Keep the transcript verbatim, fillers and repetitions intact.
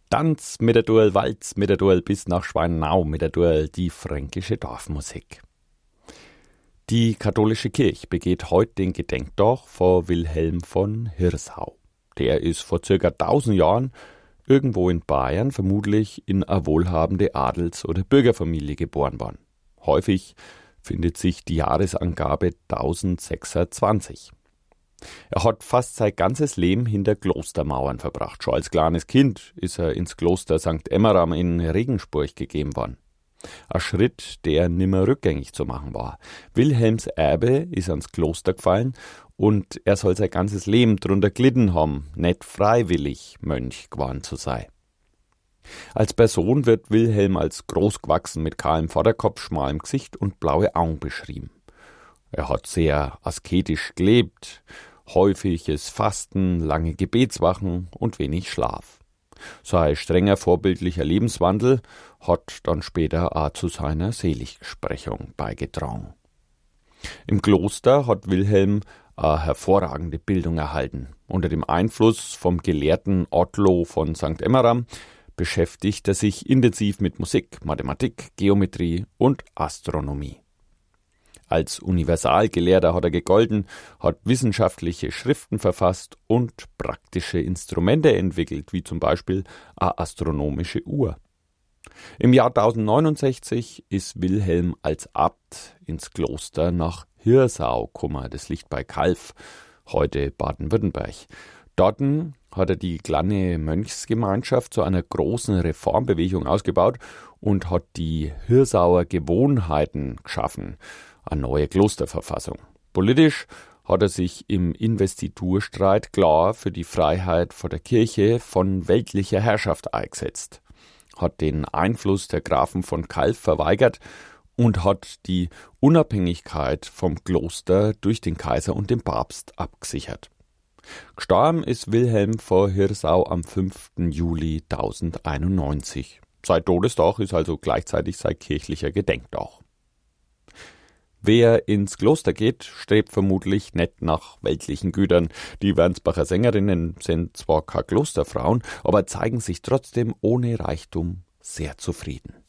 Tanz mit der Duell, Walz mit der Duell bis nach Schweinau mit der Duell, die fränkische Dorfmusik. Die katholische Kirche begeht heute den Gedenktag vor Wilhelm von Hirsau. Der ist vor circa tausend Jahren irgendwo in Bayern, vermutlich in eine wohlhabende Adels- oder Bürgerfamilie geboren worden. Häufig findet sich die Jahresangabe tausendsechsundzwanzig. Er hat fast sein ganzes Leben hinter Klostermauern verbracht. Schon als kleines Kind ist er ins Kloster Sankt Emmeram in Regensburg gegeben worden. Ein Schritt, der nimmer rückgängig zu machen war. Wilhelms Erbe ist ans Kloster gefallen und er soll sein ganzes Leben drunter gelitten haben, nicht freiwillig Mönch geworden zu sein. Als Person wird Wilhelm als großgewachsen mit kahlem Vorderkopf, schmalem Gesicht und blaue Augen beschrieben. Er hat sehr asketisch gelebt, häufiges Fasten, lange Gebetswachen und wenig Schlaf. Sein strenger vorbildlicher Lebenswandel hat dann später auch zu seiner Seligsprechung beigetragen. Im Kloster hat Wilhelm eine hervorragende Bildung erhalten. Unter dem Einfluss vom Gelehrten Ottlo von Sankt Emmeram beschäftigt er sich intensiv mit Musik, Mathematik, Geometrie und Astronomie. Als Universalgelehrter hat er gegolten, hat wissenschaftliche Schriften verfasst und praktische Instrumente entwickelt, wie zum Beispiel eine astronomische Uhr. Im Jahr tausendneunundsechzig ist Wilhelm als Abt ins Kloster nach Hirsau gekommen, das liegt bei Calw, heute Baden-Württemberg. Dort hat er die kleine Mönchsgemeinschaft zu einer großen Reformbewegung ausgebaut und hat die Hirsauer Gewohnheiten geschaffen, eine neue Klosterverfassung. Politisch hat er sich im Investiturstreit klar für die Freiheit vor der Kirche von weltlicher Herrschaft eingesetzt, hat den Einfluss der Grafen von Calw verweigert und hat die Unabhängigkeit vom Kloster durch den Kaiser und den Papst abgesichert. Gestorben ist Wilhelm von Hirsau am fünften Juli tausendeinundneunzig. Sein Todestag ist also gleichzeitig sein kirchlicher Gedenktag. Wer ins Kloster geht, strebt vermutlich nicht nach weltlichen Gütern. Die Wernsbacher Sängerinnen sind zwar keine Klosterfrauen, aber zeigen sich trotzdem ohne Reichtum sehr zufrieden.